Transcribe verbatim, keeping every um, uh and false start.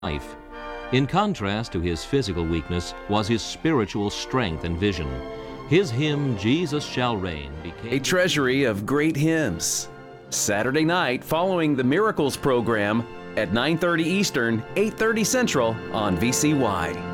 life. In contrast to his physical weakness was his spiritual strength and vision. His hymn, Jesus Shall Reign, became A treasury of great hymns. Saturday night following the Miracles program at nine thirty Eastern, eight thirty Central on V C Y.